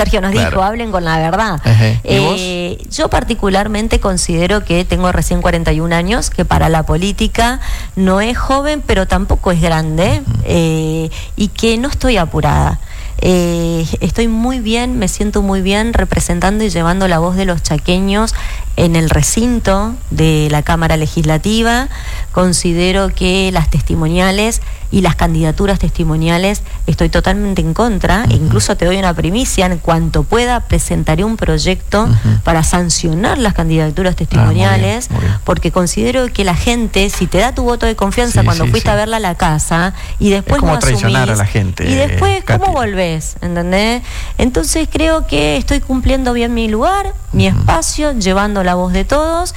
Sergio nos dijo, hablen con la verdad. Yo particularmente considero que tengo recién 41 años, que para la política no es joven, pero tampoco es grande, y que no estoy apurada. Estoy muy bien, me siento muy bien representando y llevando la voz de los chaqueños en el recinto de la Cámara Legislativa. Considero que las testimoniales y las candidaturas testimoniales estoy totalmente en contra. Incluso te doy una primicia: en cuanto pueda presentaré un proyecto para sancionar las candidaturas testimoniales, muy bien. Porque considero que la gente, si te da tu voto de confianza cuando fuiste a verla a la casa y después es como no asumís, traicionar a la gente, y después Katy, ¿cómo volvés? ¿Entendés? Entonces creo que estoy cumpliendo bien mi lugar, mi espacio, llevando la voz de todos.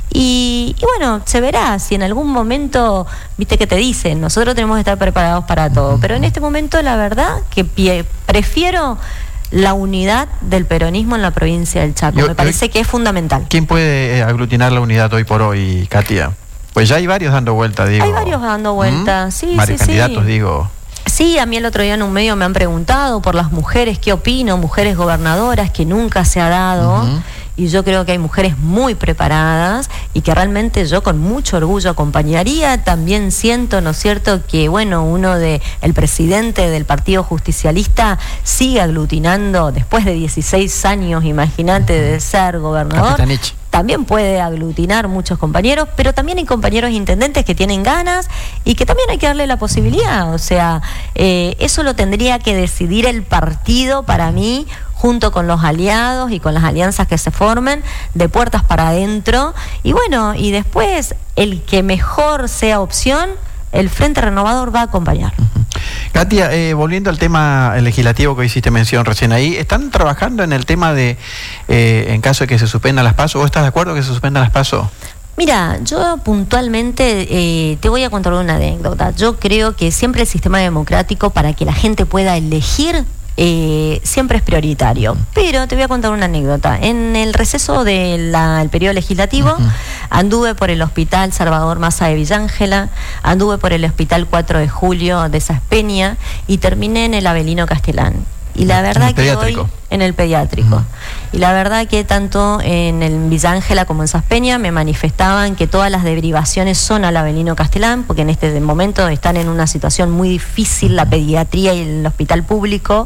Y bueno, se verá si en algún momento, viste que te dicen, nosotros tenemos que estar preparados para todo, pero en este momento la verdad que prefiero la unidad del peronismo en la provincia del Chaco. Me parece que es fundamental. ¿Quién puede aglutinar la unidad hoy por hoy, Katia? Pues ya hay varios dando vuelta, digo. Hay varios dando vuelta, sí, varios candidatos, digo. Sí, a mí el otro día en un medio me han preguntado por las mujeres, ¿qué opino? Mujeres gobernadoras, que nunca se ha dado. Y yo creo que hay mujeres muy preparadas y que realmente yo con mucho orgullo acompañaría. También siento, ¿no es cierto?, que bueno, el presidente del Partido Justicialista sigue aglutinando después de 16 años, imagínate, de ser gobernador. Capitanich. También puede aglutinar muchos compañeros, pero también hay compañeros intendentes que tienen ganas y que también hay que darle la posibilidad. O sea, eso lo tendría que decidir el partido, para mí, junto con los aliados y con las alianzas que se formen, de puertas para adentro. Y bueno, y después, el que mejor sea opción, el Frente Renovador va a acompañar. Katia, volviendo al tema legislativo que hiciste mención recién ahí, ¿están trabajando en el tema de, en caso de que se suspendan las PASO, o estás de acuerdo que se suspendan las PASO? Mira, yo puntualmente te voy a contar una anécdota. Yo creo que siempre el sistema democrático, para que la gente pueda elegir, siempre es prioritario. Pero te voy a contar una anécdota. En el receso del periodo legislativo, anduve por el Hospital Salvador Massa de Villángela, anduve por el Hospital 4 de Julio de Saspeña y terminé en el Avelino Castellán. Y la verdad que hoy en el pediátrico. Y la verdad que tanto en el Villángela como en Saspeña me manifestaban que todas las derivaciones son al Avelino Castellán, porque en este momento están en una situación muy difícil la pediatría y el hospital público.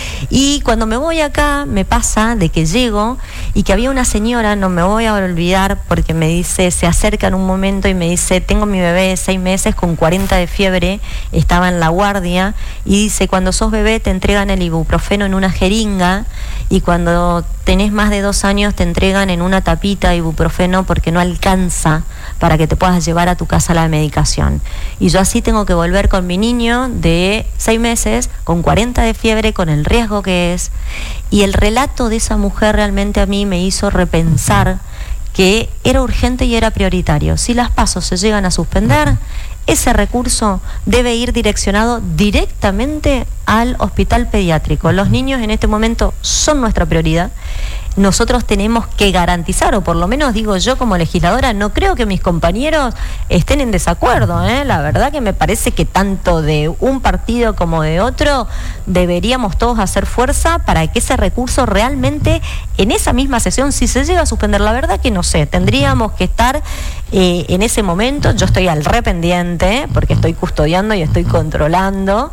Y cuando me voy acá, me pasa de que llego y que había una señora, no me voy a olvidar, porque me dice, se acerca en un momento y me dice, tengo mi bebé de 6 meses con 40 de fiebre, estaba en la guardia, y dice, cuando sos bebé te entregan el ibuprofeno en una jeringa, y cuando tenés más de 2 años te entregan en una tapita ibuprofeno porque no alcanza para que te puedas llevar a tu casa la medicación. Y yo así tengo que volver con mi niño de 6 meses, con 40 de fiebre, con el riesgo que es. Y el relato de esa mujer realmente a mí me hizo repensar que era urgente y era prioritario. Si las PASO se llegan a suspender, ese recurso debe ir direccionado directamente al hospital pediátrico. Los niños en este momento son nuestra prioridad. Nosotros tenemos que garantizar, o por lo menos digo yo como legisladora, no creo que mis compañeros estén en desacuerdo, La verdad que me parece que tanto de un partido como de otro deberíamos todos hacer fuerza para que ese recurso realmente en esa misma sesión, si se llega a suspender, la verdad que no sé, tendríamos que estar en ese momento. Yo estoy al rependiente porque estoy custodiando y estoy controlando,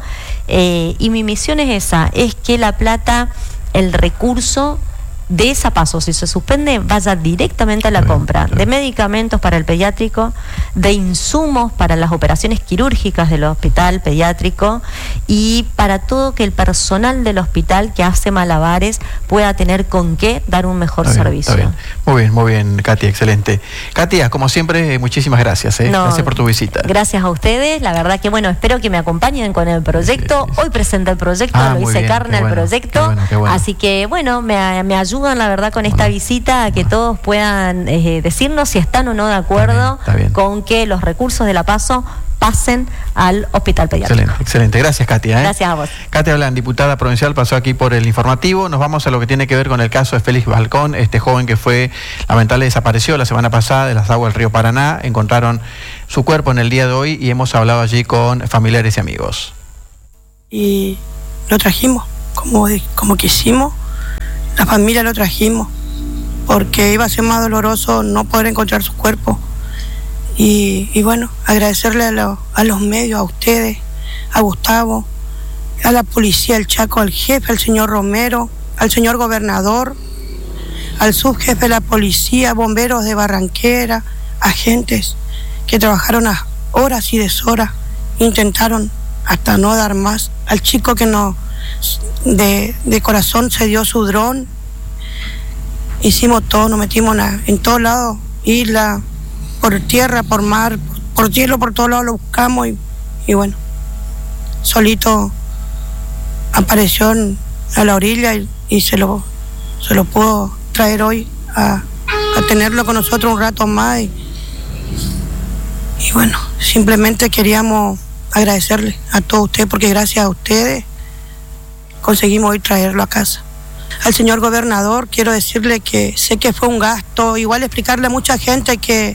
y mi misión es esa, es que la plata, el recurso de esa PASO, si se suspende, vaya directamente a la compra de medicamentos para el pediátrico, de insumos para las operaciones quirúrgicas del hospital pediátrico y para todo que el personal del hospital que hace malabares pueda tener con qué dar un mejor servicio. Está bien. Muy bien, Katia, excelente. Katia, como siempre, muchísimas gracias. Gracias por tu visita. Gracias a ustedes. La verdad que, bueno, espero que me acompañen con el proyecto. Sí. Hoy presenté el proyecto, lo hice carne al proyecto. Qué bueno. Así que, bueno, me ayudan, la verdad, con esta visita a que todos puedan decirnos si están o no de acuerdo con que los recursos de la PASO pasen al hospital pediátrico. Excelente. Gracias, Katia. Gracias a vos. Katia Blan, diputada provincial, pasó aquí por el informativo. Nos vamos a lo que tiene que ver con el caso de Félix Balcón, este joven que fue lamentable, desapareció la semana pasada de las aguas del río Paraná. Encontraron su cuerpo en el día de hoy y hemos hablado allí con familiares y amigos. Y lo trajimos como quisimos. la familia lo trajimos, porque iba a ser más doloroso no poder encontrar su cuerpo. Y bueno, agradecerle a los medios, a ustedes, a Gustavo, a la policía, al Chaco, al jefe, al señor Romero, al señor gobernador, al subjefe de la policía, bomberos de Barranquera, agentes que trabajaron a horas y deshoras, intentaron hasta no dar más, al chico que de corazón se dio su dron. Hicimos todo, nos metimos en todos lados, isla, por tierra, por mar, por cielo, por todos lados lo buscamos y bueno, solito apareció a la orilla y se lo pudo traer hoy a tenerlo con nosotros un rato más y bueno, simplemente queríamos agradecerle a todos ustedes porque gracias a ustedes conseguimos hoy traerlo a casa. Al señor gobernador quiero decirle que sé que fue un gasto, igual explicarle a mucha gente que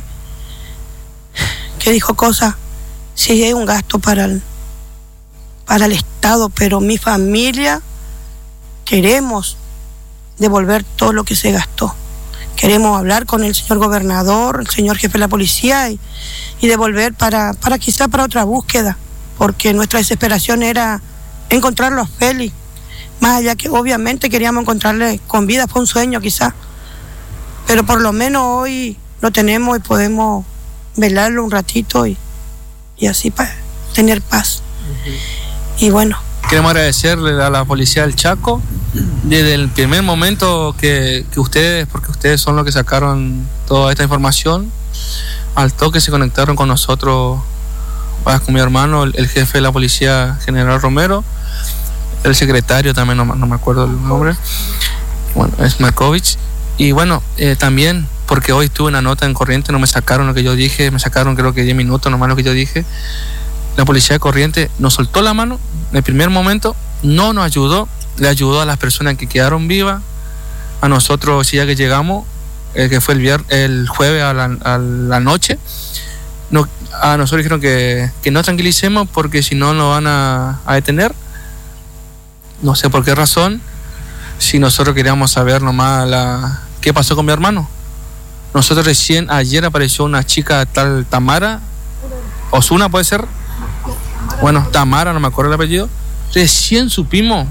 dijo cosas, sí es un gasto para el Estado, pero mi familia queremos devolver todo lo que se gastó. Queremos hablar con el señor gobernador, el señor jefe de la policía y devolver para quizá para otra búsqueda, porque nuestra desesperación era encontrarlo a Félix, más allá que obviamente queríamos encontrarle con vida, fue un sueño quizá, pero por lo menos hoy lo tenemos y podemos velarlo un ratito y así para tener paz. Y bueno, queremos agradecerle a la policía del Chaco desde el primer momento que ustedes, porque ustedes son los que sacaron toda esta información, al toque se conectaron con nosotros, con mi hermano, el jefe de la policía, general Romero, el secretario también, no me acuerdo el nombre, bueno, es Markovich, y bueno, también porque hoy estuve una nota en Corrientes, no me sacaron lo que yo dije, me sacaron creo que 10 minutos nomás lo que yo dije. La policía de Corrientes nos soltó la mano en el primer momento, no nos ayudó, le ayudó a las personas que quedaron vivas, a nosotros ya que llegamos, que fue el jueves a la noche, a nosotros dijeron que nos tranquilicemos porque si no nos van a detener, no sé por qué razón, si nosotros queríamos saber nomás qué pasó con mi hermano. Nosotros recién ayer apareció una chica tal Tamara, Osuna puede ser, bueno, Tamara, no me acuerdo el apellido, recién supimos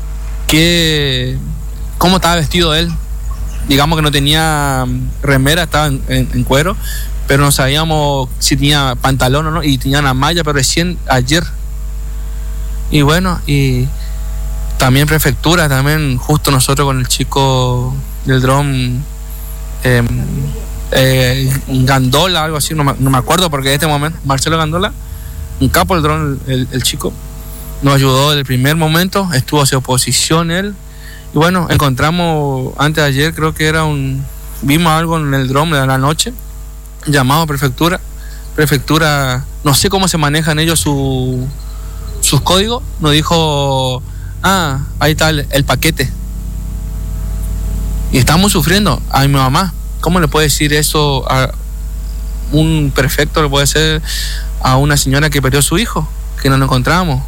cómo estaba vestido él, digamos que no tenía remera, estaba en cuero, pero no sabíamos si tenía pantalón o no, y tenía una malla, pero recién ayer. Y bueno, y también prefectura, también justo nosotros con el chico del dron, Gandola, algo así, no me acuerdo porque en este momento, Marcelo Gandola, un capo del dron, el chico, nos ayudó desde el primer momento, estuvo hacia oposición él, y bueno, encontramos antes de ayer, creo que vimos algo en el dron de la noche, llamado prefectura, no sé cómo se manejan ellos sus códigos, nos dijo, ahí está el paquete. Y estamos sufriendo. A mi mamá, ¿cómo le puede decir eso a un prefecto? Le puede decir a una señora que perdió a su hijo, que no lo encontramos.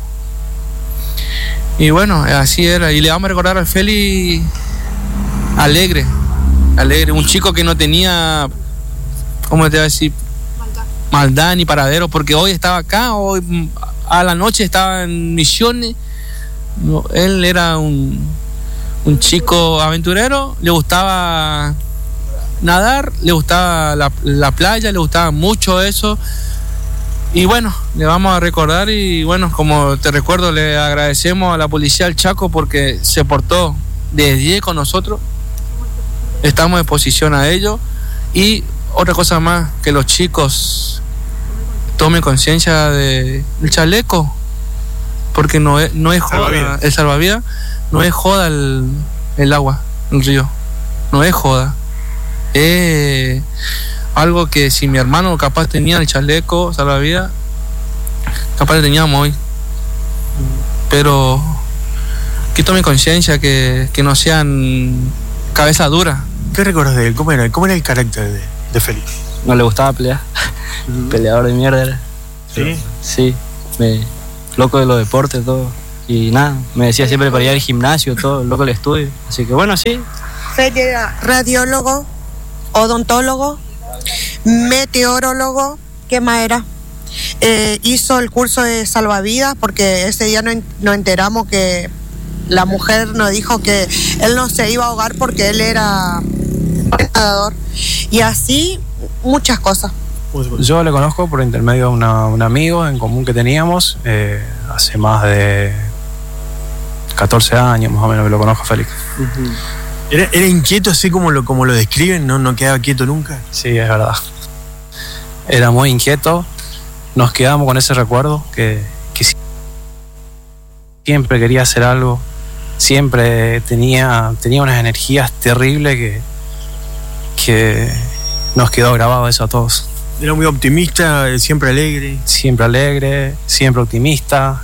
Y bueno, así era. Y le vamos a recordar al Félix alegre, un chico que no tenía, ¿cómo te voy a decir? Maldad ni paradero, porque hoy estaba acá, hoy a la noche estaba en Misiones. Él era un chico aventurero, le gustaba nadar, le gustaba la playa, le gustaba mucho eso. Y bueno, le vamos a recordar y bueno, como te recuerdo, le agradecemos a la policía del Chaco porque se portó de 10 con nosotros. Estamos en posición a ello. Y otra cosa más, que los chicos tomen conciencia del chaleco, porque no es joda, el salvavidas, no es joda el agua, el río, no es joda. Es algo que si mi hermano capaz tenía el chaleco salvavidas, capaz lo teníamos hoy. Pero que tomen conciencia, que no sean cabeza dura. ¿Qué recuerdas de él? ¿Cómo era el carácter de Félix? No le gustaba pelear. Peleador de mierda era. ¿Sí? Sí, loco de los deportes, todo. Y nada, me decía siempre para ir al gimnasio, todo, loco el estudio. Así que bueno, sí. Feli era radiólogo, odontólogo, meteorólogo, ¿qué más era? Hizo el curso de salvavidas porque ese día nos enteramos que la mujer nos dijo que él no se iba a ahogar porque él era nadador. Y así muchas cosas. Yo le conozco por intermedio de un amigo en común que teníamos hace más de 14 años más o menos que lo conozco a Félix. ¿Era inquieto así como lo describen? ¿No quedaba quieto nunca? Sí, es verdad. Era muy inquieto. Nos quedamos con ese recuerdo que siempre quería hacer algo. Siempre tenía unas energías terribles que nos quedó grabado eso a todos. Era muy optimista, siempre alegre. Siempre alegre, siempre optimista,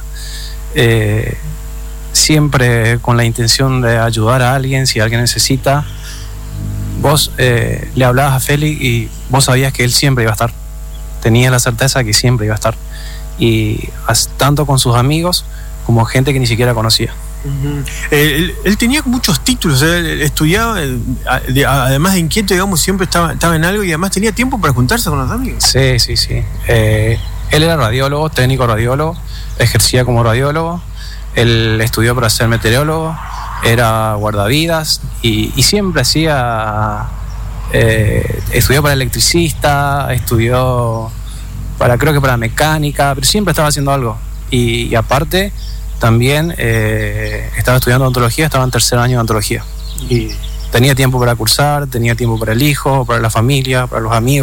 siempre con la intención de ayudar a alguien si alguien necesita. Vos le hablabas a Félix y vos sabías que él siempre iba a estar. Tenías la certeza que siempre iba a estar. Y tanto con sus amigos como gente que ni siquiera conocía. Él tenía muchos títulos, él estudiaba, además de inquieto, digamos, siempre estaba en algo y además tenía tiempo para juntarse con los amigos. Sí. Él era radiólogo, técnico radiólogo, ejercía como radiólogo, él estudió para ser meteorólogo, era guardavidas y siempre estudió para electricista, estudió creo que para mecánica, pero siempre estaba haciendo algo. Y aparte también estaba estudiando odontología, estaba en tercer año de odontología. Y tenía tiempo para cursar, tenía tiempo para el hijo, para la familia, para los amigos.